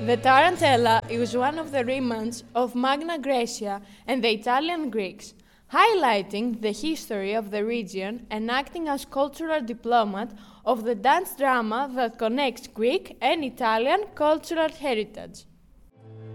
The Tarantella is one of the remands of Magna Graecia and the Italian Greeks, highlighting the history of the region and acting as cultural diplomat of the dance drama that connects Greek and Italian cultural heritage.